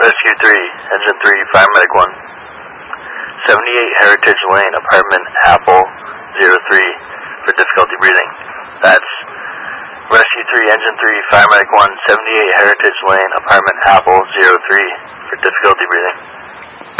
Rescue 3, Engine 3, Fire Medic 1. 78 Heritage Lane, Apartment Apple 03 for difficulty breathing. That's Rescue 3, Engine 3, Fire Medic 1, 78 Heritage Lane, Apartment Apple 03 for difficulty breathing.